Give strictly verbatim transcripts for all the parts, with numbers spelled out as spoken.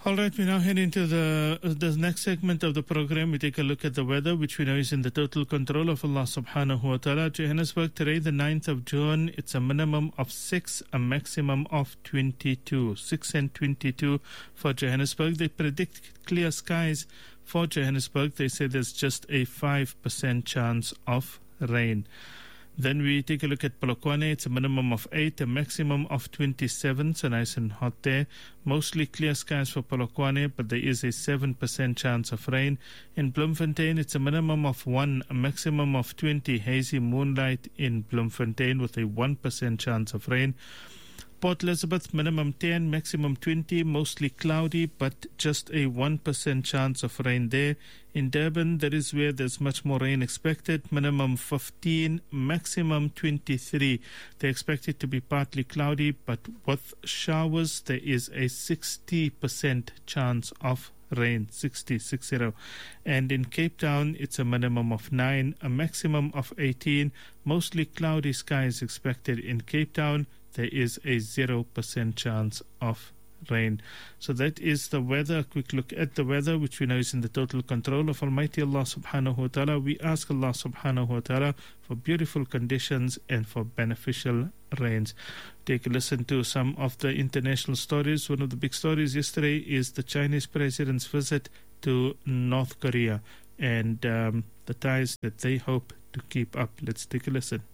All right, we now head into the the next segment of the program. We take a look at the weather, which we know is in the total control of Allah subhanahu wa ta'ala. Johannesburg today, the ninth of June, it's a minimum of six, a maximum of twenty-two. six and twenty-two for Johannesburg. They predict clear skies for Johannesburg. They say there's just a five percent chance of rain. Then we take a look at Polokwane. It's a minimum of eight, a maximum of twenty-seven, so nice and hot there. Mostly clear skies for Polokwane, but there is a seven percent chance of rain. In Bloemfontein, it's a minimum of one, a maximum of twenty, hazy moonlight in Bloemfontein with a one percent chance of rain. Port Elizabeth, minimum ten, maximum twenty, mostly cloudy, but just a one percent chance of rain there. In Durban, that is where there's much more rain expected, minimum fifteen, maximum twenty-three. They expect it to be partly cloudy, but with showers, there is a sixty percent chance of rain, sixty, six zero. And in Cape Town, it's a minimum of nine, a maximum of eighteen, mostly cloudy skies expected in Cape Town. There is a zero percent chance of rain. So that is the weather. A quick look at the weather, which we know is in the total control of Almighty Allah subhanahu wa ta'ala. We ask Allah subhanahu wa ta'ala for beautiful conditions and for beneficial rains. Take a listen to some of the international stories. One of the big stories yesterday is the Chinese president's visit to North Korea and um, the ties that they hope to keep up. Let's take a listen.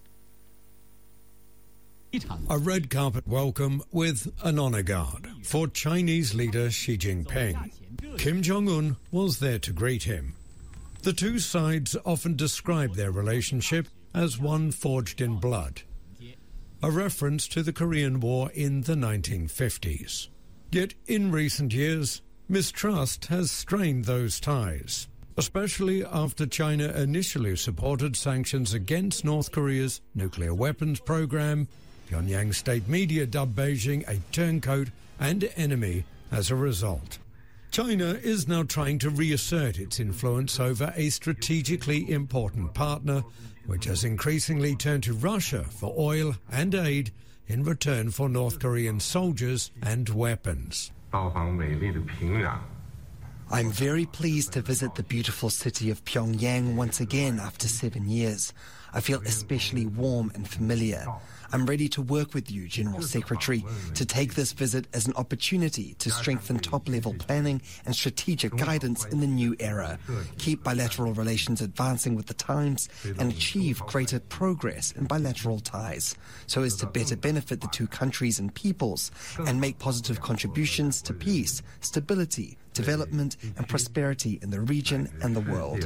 A red carpet welcome with an honor guard for Chinese leader Xi Jinping. Kim Jong-un was there to greet him. The two sides often describe their relationship as one forged in blood, a reference to the Korean War in the nineteen fifties. Yet in recent years, mistrust has strained those ties, especially after China initially supported sanctions against North Korea's nuclear weapons program. Pyongyang state media dubbed Beijing a turncoat and enemy as a result. China is now trying to reassert its influence over a strategically important partner, which has increasingly turned to Russia for oil and aid in return for North Korean soldiers and weapons. I'm very pleased to visit the beautiful city of Pyongyang once again after seven years. I feel especially warm and familiar. I'm ready to work with you, General Secretary, to take this visit as an opportunity to strengthen top-level planning and strategic guidance in the new era, keep bilateral relations advancing with the times, and achieve greater progress in bilateral ties, so as to better benefit the two countries and peoples and make positive contributions to peace, stability, development and prosperity in the region and the world.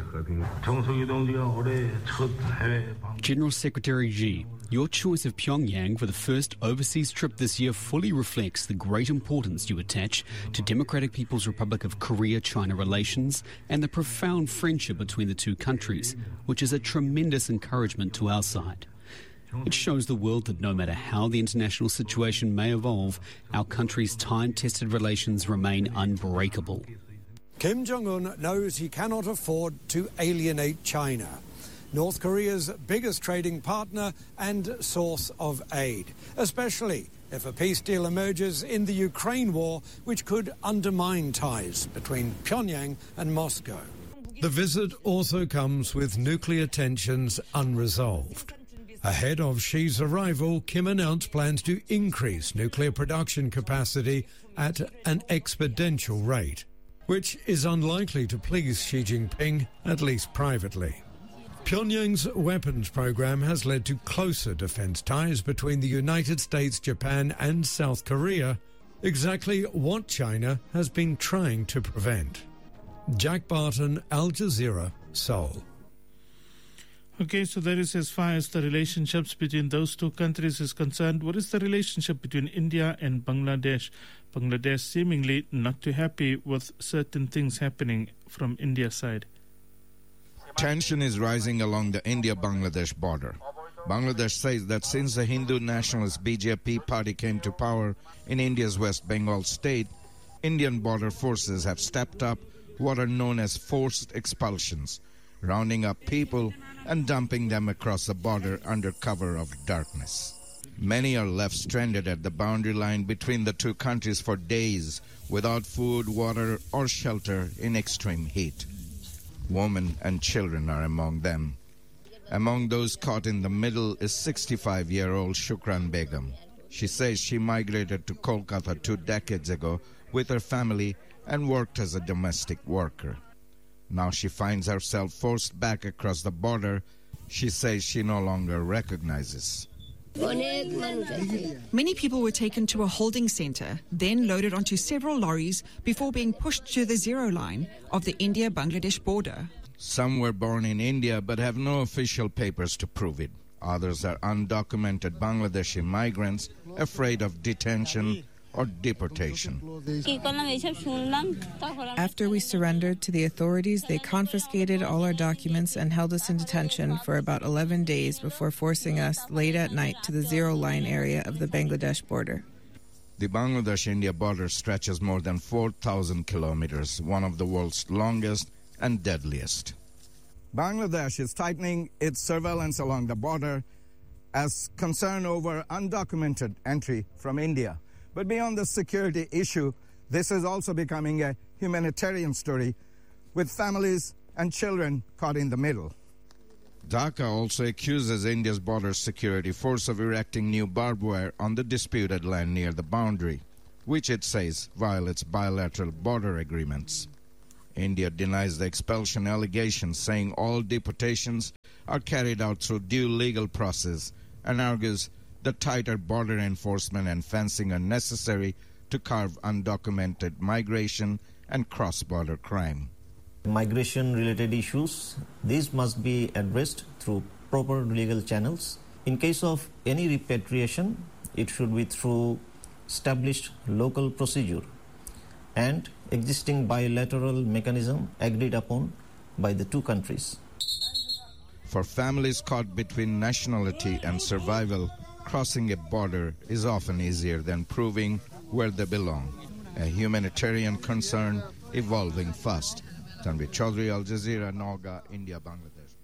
General Secretary Xi, your choice of Pyongyang for the first overseas trip this year fully reflects the great importance you attach to Democratic People's Republic of Korea-China relations and the profound friendship between the two countries, which is a tremendous encouragement to our side. It shows the world that no matter how the international situation may evolve, our country's time-tested relations remain unbreakable. Kim Jong-un knows he cannot afford to alienate China, North Korea's biggest trading partner and source of aid, especially if a peace deal emerges in the Ukraine war, which could undermine ties between Pyongyang and Moscow. The visit also comes with nuclear tensions unresolved. Ahead of Xi's arrival, Kim announced plans to increase nuclear production capacity at an exponential rate, which is unlikely to please Xi Jinping, at least privately. Pyongyang's weapons program has led to closer defense ties between the United States, Japan and South Korea, exactly what China has been trying to prevent. Jack Barton, Al Jazeera, Seoul. Okay, so that is as far as the relationships between those two countries is concerned. What is the relationship between India and Bangladesh? Bangladesh seemingly not too happy with certain things happening from India's side. Tension is rising along the India-Bangladesh border. Bangladesh says that since the Hindu nationalist B J P party came to power in India's West Bengal state, Indian border forces have stepped up what are known as forced expulsions, rounding up people and dumping them across the border under cover of darkness. Many are left stranded at the boundary line between the two countries for days without food, water, or shelter in extreme heat. Women and children are among them. Among those caught in the middle is sixty-five-year-old Shukran Begum. She says she migrated to Kolkata two decades ago with her family and worked as a domestic worker. Now she finds herself forced back across the border she says she no longer recognizes. Many people were taken to a holding centre, then loaded onto several lorries before being pushed to the zero line of the India-Bangladesh border. Some were born in India but have no official papers to prove it. Others are undocumented Bangladeshi migrants afraid of detention or deportation. After we surrendered to the authorities, they confiscated all our documents and held us in detention for about eleven days before forcing us late at night to the zero line area of the Bangladesh border. The Bangladesh-India border stretches more than four thousand kilometers, one of the world's longest and deadliest. Bangladesh is tightening its surveillance along the border as concern over undocumented entry from India. But beyond the security issue, this is also becoming a humanitarian story with families and children caught in the middle. Dhaka also accuses India's border security force of erecting new barbed wire on the disputed land near the boundary, which it says violates bilateral border agreements. India denies the expulsion allegations, saying all deportations are carried out through due legal process, and argues the tighter border enforcement and fencing are necessary to curb undocumented migration and cross-border crime. Migration-related issues, these must be addressed through proper legal channels. In case of any repatriation, it should be through established local procedure and existing bilateral mechanism agreed upon by the two countries. For families caught between nationality and survival, crossing a border is often easier than proving where they belong. A humanitarian concern evolving fast. Tanvi Chaudhary, Al Jazeera, Naga, India, Bangladesh.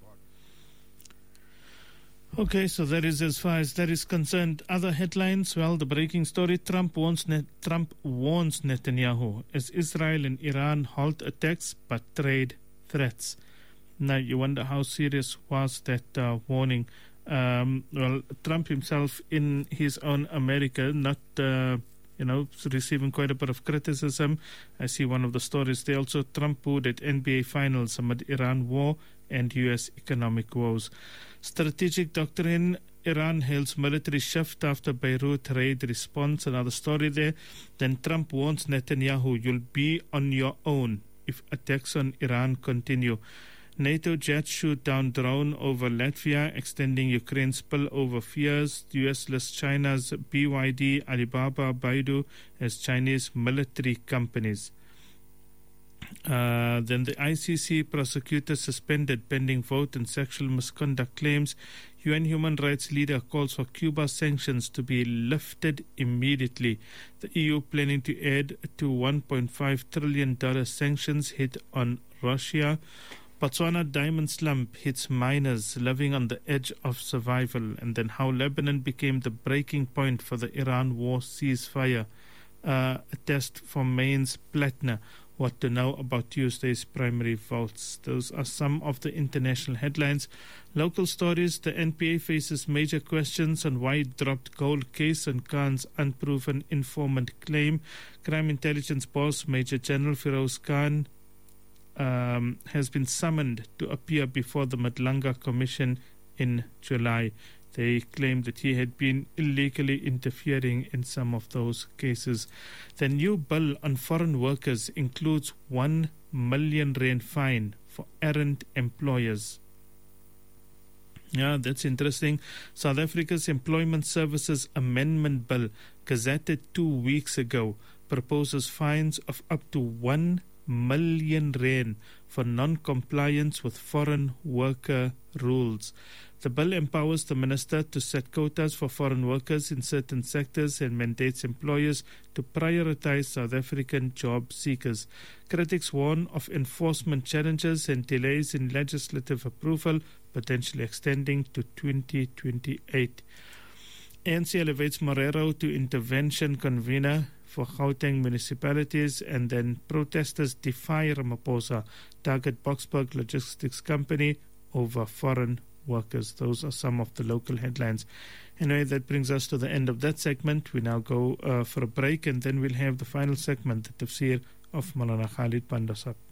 Okay, so that is as far as that is concerned. Other headlines, well, the breaking story, Trump warns, Net, Trump warns Netanyahu as Israel and Iran halt attacks but trade threats. Now, you wonder how serious was that uh, warning. Um, well, Trump himself in his own America, not, uh, you know, receiving quite a bit of criticism. I see one of the stories there. Also, Trump booed at N B A Finals amid Iran war and U S economic woes. Strategic doctrine, Iran hails military shift after Beirut raid response. Another story there. Then Trump warns Netanyahu, you'll be on your own if attacks on Iran continue. NATO jets shoot down drone over Latvia, extending Ukraine's spillover fears. U S lists China's B Y D, Alibaba, Baidu as Chinese military companies. Uh, then the I C C prosecutor suspended pending vote in sexual misconduct claims. U N human rights leader calls for Cuba sanctions to be lifted immediately. The E U planning to add to one point five trillion dollars sanctions hit on Russia. Botswana diamond slump hits miners living on the edge of survival. And then how Lebanon became the breaking point for the Iran war ceasefire. Uh, a test for Mainz Plattner. What to know about Tuesday's primary votes. Those are some of the international headlines. Local stories. The N P A faces major questions on why it dropped cold case on Khan's unproven informant claim. Crime intelligence boss Major General Firoz Khan Um, has been summoned to appear before the Madlanga Commission in July. They claim that he had been illegally interfering in some of those cases. The new bill on foreign workers includes one million rand fine for errant employers. Yeah, that's interesting. South Africa's Employment Services Amendment Bill, gazetted two weeks ago, proposes fines of up to one million rand for non-compliance with foreign worker rules. The bill empowers the minister to set quotas for foreign workers in certain sectors and mandates employers to prioritize South African job seekers. Critics warn of enforcement challenges and delays in legislative approval, potentially extending to twenty twenty-eight. A N C elevates Morero to intervention convener for Gauteng municipalities, and then protesters defy Ramaphosa, target Boksburg Logistics Company over foreign workers. Those are some of the local headlines. Anyway, that brings us to the end of that segment. We now go uh, for a break, and then we'll have the final segment, the tafsir of Maulana Khalid Pandasab.